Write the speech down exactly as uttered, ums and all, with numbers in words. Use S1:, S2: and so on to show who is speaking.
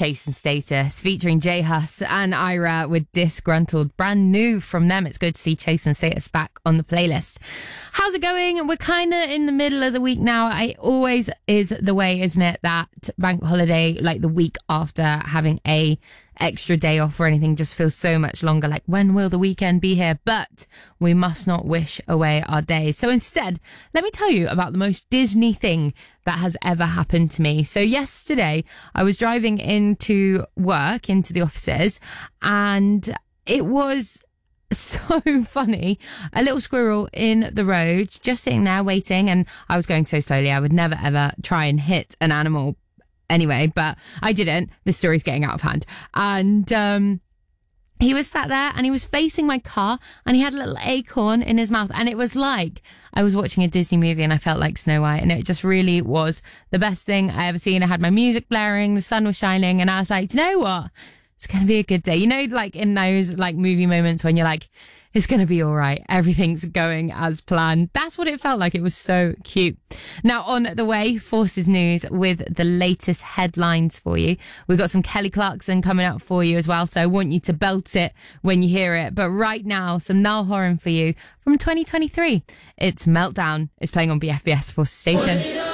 S1: Chasing Status, featuring J Hus and Ira with Disgruntled. Brand new from them. It's good to see Chasing Status back on the playlist. How's it going? We're kind of in the middle of the week now. It always is the way, isn't it? That bank holiday, like the week after having a extra day off or anything, just feels so much longer. Like, when will the weekend be here? But we must not wish away our days. So instead, let me tell you about the most Disney thing that has ever happened to me. So yesterday, I was driving into work, into the offices, and it was so funny. A little squirrel in the road, just sitting there waiting, and I was going so slowly. I would never ever try and hit an animal anyway, but I didn't. The story's getting out of hand. And um he was sat there and he was facing my car and he had a little acorn in his mouth, and it was like I was watching a Disney movie and I felt like Snow White, and it just really was the best thing I ever seen. I had my music blaring, the sun was shining, and I was like, do you know what? It's going to be a good day. You know, like in those like movie moments when you're like, it's going to be all right. Everything's going as planned. That's what it felt like. It was so cute. Now, on the way, Forces News with the latest headlines for you. We've got some Kelly Clarkson coming up for you as well, so I want you to belt it when you hear it. But right now, some Niall Horan for you from twenty twenty-three. It's Meltdown. It's playing on B F B S Forces Station.